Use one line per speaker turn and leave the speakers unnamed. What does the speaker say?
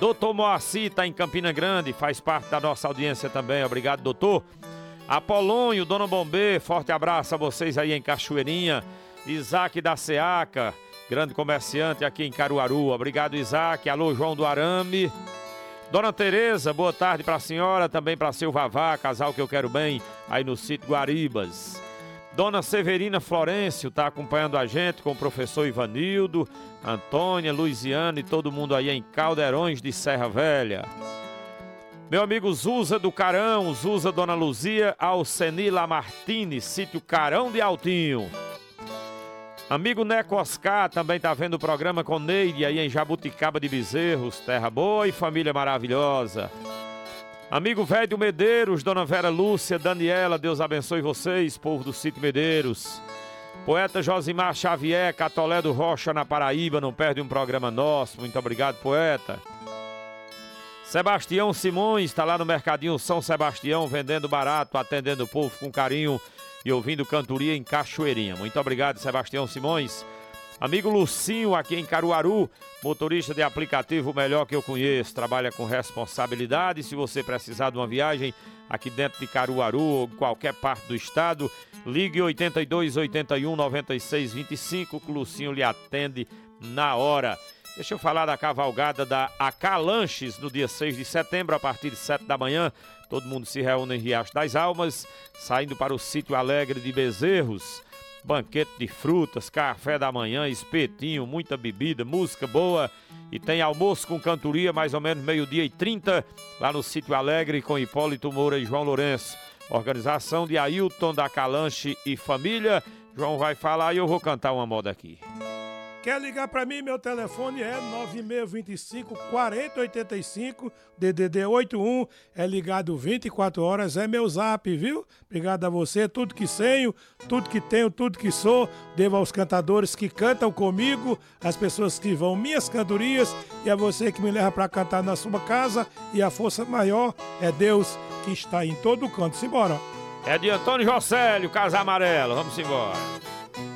Doutor Moacir está em Campina Grande, faz parte da nossa audiência também. Obrigado, doutor. Apolônio, Dona Bombê, forte abraço a vocês aí em Cachoeirinha. Isaac da Seaca, grande comerciante aqui em Caruaru. Obrigado, Isaac. Alô, João do Arame. Dona Tereza, boa tarde para a senhora, também para seu Vavá, casal que eu quero bem, aí no sítio Guaribas. Dona Severina Florencio está acompanhando a gente com o professor Ivanildo, Antônia, Luiziane e todo mundo aí em Caldeirões de Serra Velha. Meu amigo Zusa do Carão, Zusa Dona Luzia, Alceni Lamartine, sítio Carão de Altinho. Amigo Neco Oscar também tá vendo o programa com Neide aí em Jabuticaba de Bezerros, terra boa e família maravilhosa. Amigo Velho Medeiros, Dona Vera Lúcia, Daniela, Deus abençoe vocês, povo do sítio Medeiros. Poeta Josimar Xavier, Catolé do Rocha na Paraíba, não perde um programa nosso, muito obrigado, poeta. Sebastião Simões está lá no Mercadinho São Sebastião, vendendo barato, atendendo o povo com carinho e ouvindo cantoria em Cachoeirinha. Muito obrigado, Sebastião Simões. Amigo Lucinho, aqui em Caruaru, motorista de aplicativo melhor que eu conheço, trabalha com responsabilidade. Se você precisar de uma viagem aqui dentro de Caruaru ou em qualquer parte do estado, ligue 82 81 96 25, que o Lucinho lhe atende na hora. Deixa eu falar da cavalgada da AK Lanches no dia 6 de setembro, a partir de 7 da manhã. Todo mundo se reúne em Riacho das Almas, saindo para o sítio Alegre de Bezerros. Banquete de frutas, café da manhã, espetinho, muita bebida, música boa. E tem almoço com cantoria, mais ou menos 12h30, lá no sítio Alegre, com Hipólito Moura e João Lourenço. Organização de Ailton da Calanche e família. João vai falar e eu vou cantar uma moda aqui.
Quer ligar pra mim? Meu telefone é 9625-4085, DDD 81, é ligado 24 horas, é meu zap, viu? Obrigado a você, tudo que tenho, tudo que tenho, tudo que sou, devo aos cantadores que cantam comigo, as pessoas que vão minhas cantorias, e a você que me leva pra cantar na sua casa, e a força maior é Deus que está em todo canto. Simbora!
É de Antônio Jocélio, Casa Amarela, vamos embora.